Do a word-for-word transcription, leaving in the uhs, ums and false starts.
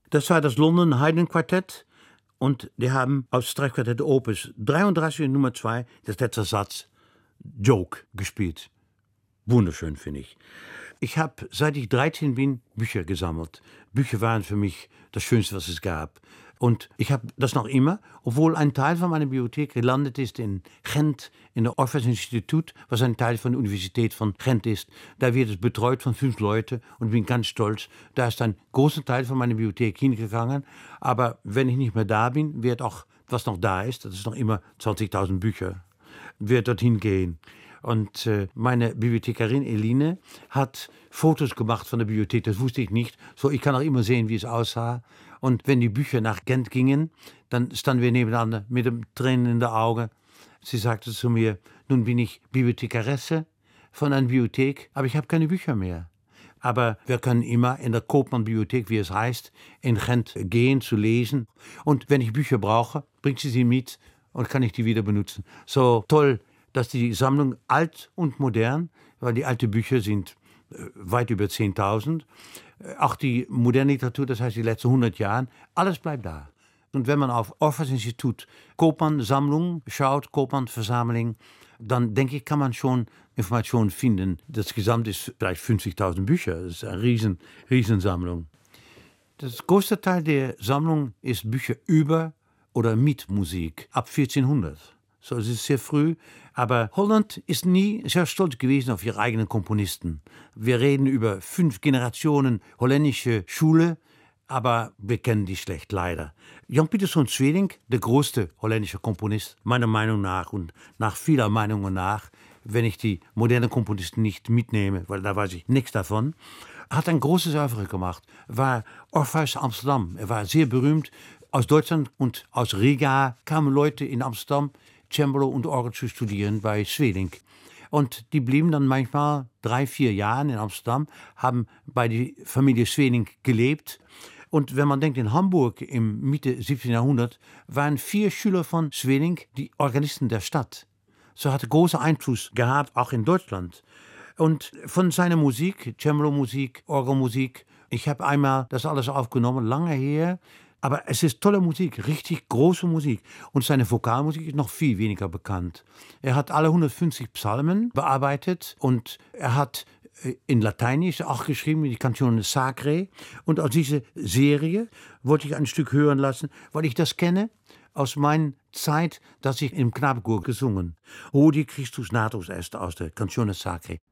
Das war das London Haydn Quartett und die haben aus Streichquartett Opus dreiunddreißig Nummer zwei, das letzte Satz, Joke gespielt. Wunderschön, finde ich. Ich habe, seit ich dreizehn bin, Bücher gesammelt. Bücher waren für mich das Schönste, was es gab. Und ich habe das noch immer, obwohl ein Teil von meiner Bibliothek gelandet ist in Gent, in der Orpheus Institut, was ein Teil von der Universität von Gent ist. Da wird es betreut von fünf Leuten und ich bin ganz stolz. Da ist ein großer Teil von meiner Bibliothek hingegangen. Aber wenn ich nicht mehr da bin, wird auch, was noch da ist, das ist noch immer zwanzigtausend Bücher, wird dorthin gehen. Und äh, meine Bibliothekarin Eline hat Fotos gemacht von der Bibliothek, das wusste ich nicht. So, ich kann auch immer sehen, wie es aussah. Und wenn die Bücher nach Gent gingen, dann standen wir nebeneinander mit dem Tränen in den Augen. Sie sagte zu mir, nun bin ich Bibliothekaresse von einer Bibliothek, aber ich habe keine Bücher mehr. Aber wir können immer in der Koopman-Bibliothek, wie es heißt, in Gent gehen, zu lesen. Und wenn ich Bücher brauche, bringt sie sie mit und kann ich die wieder benutzen. So toll, dass die Sammlung alt und modern, weil die alten Bücher sind äh, weit über zehntausend, äh, auch die moderne Literatur, das heißt die letzten hundert Jahre, alles bleibt da. Und wenn man auf Orpheus Institut Koopman-Sammlung schaut, Koopman-Versammlung, dann denke ich, kann man schon Informationen finden. Das Gesamt ist vielleicht fünfzigtausend Bücher, das ist eine riesen, Riesensammlung. Das größte Teil der Sammlung ist Bücher über oder mit Musik, ab vierzehnhundert. So, es ist sehr früh, aber Holland ist nie sehr stolz gewesen auf ihre eigenen Komponisten. Wir reden über fünf Generationen holländische Schule, aber wir kennen die schlecht, leider. Jan Pieterszoon Sweelinck, der größte holländische Komponist, meiner Meinung nach und nach vieler Meinungen nach, wenn ich die modernen Komponisten nicht mitnehme, weil da weiß ich nichts davon, hat ein großes Oeuvre gemacht, war Orpheus Amsterdam. Er war sehr berühmt. Aus Deutschland und aus Riga kamen Leute in Amsterdam, Cembalo und Orgel zu studieren bei Sweelinck. Und die blieben dann manchmal drei, vier Jahre in Amsterdam, haben bei der Familie Sweelinck gelebt. Und wenn man denkt, in Hamburg im Mitte siebzehnten Jahrhundert waren vier Schüler von Sweelinck die Organisten der Stadt. So hatte großen Einfluss gehabt, auch in Deutschland. Und von seiner Musik, Cembalo-Musik, Orgelmusik, ich habe einmal das alles aufgenommen, lange her. Aber es ist tolle Musik, richtig große Musik. Und seine Vokalmusik ist noch viel weniger bekannt. Er hat alle hundertfünfzig Psalmen bearbeitet und er hat in Lateinisch auch geschrieben, die Canzone Sacre. Und aus dieser Serie wollte ich ein Stück hören lassen, weil ich das kenne aus meiner Zeit, dass ich im Knabenchor gesungen. Hodie Christus natus est aus der Canzone Sacre.